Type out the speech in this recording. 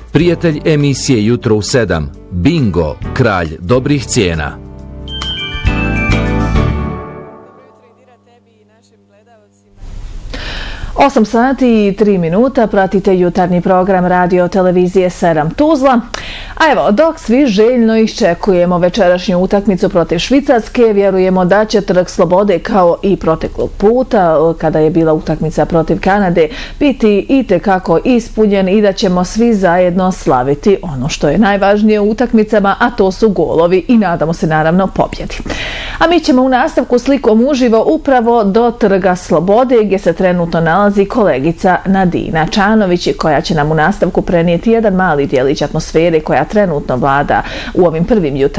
Prijatelj emisije Jutro u 7. Bingo, kralj dobrih cijena. 8 sati i 3 minuta pratite jutarnji program radio televizije 7 Tuzla. A evo, dok svi željno iščekujemo večerašnju utakmicu protiv Švicarske, vjerujemo da će Trg slobode kao i proteklog puta, kada je bila utakmica protiv Kanade, biti itekako ispunjen i da ćemo svi zajedno slaviti ono što je najvažnije u utakmicama, a to su golovi i nadamo se naravno pobjedi. A mi ćemo u nastavku slikom uživo upravo do Trga slobode gdje se trenutno nalazi kolegica Nadina Čanović koja će nam u nastavku prenijeti jedan mali djelić atmosfere koja trenutno vlada u ovim prvim jutarnjim